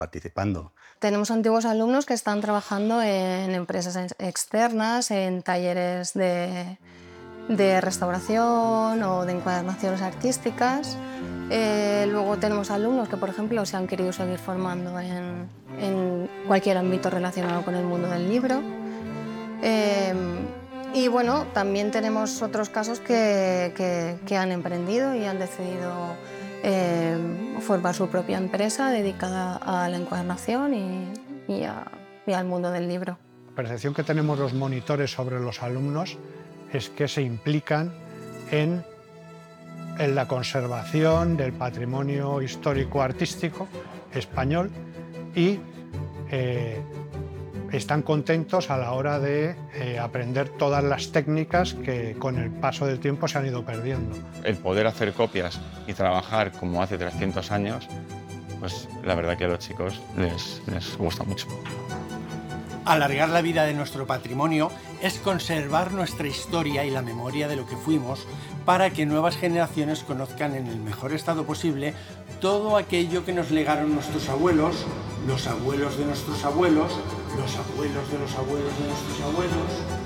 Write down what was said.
participando. Tenemos antiguos alumnos que están trabajando en empresas externas, en talleres de restauración o de encuadernaciones artísticas. Luego tenemos alumnos que, por ejemplo, se han querido seguir formando en cualquier ámbito relacionado con el mundo del libro. Y bueno, también tenemos otros casos que han emprendido y han decidido formar su propia empresa dedicada a la encuadernación y al mundo del libro. La percepción que tenemos los monitores sobre los alumnos es que se implican en la conservación del patrimonio histórico-artístico español y están contentos a la hora de aprender todas las técnicas que con el paso del tiempo se han ido perdiendo. El poder hacer copias y trabajar como hace 300 años, pues la verdad que a los chicos les gusta mucho. Alargar la vida de nuestro patrimonio es conservar nuestra historia y la memoria de lo que fuimos para que nuevas generaciones conozcan en el mejor estado posible todo aquello que nos legaron nuestros abuelos, los abuelos de nuestros abuelos, los abuelos de los abuelos de nuestros abuelos.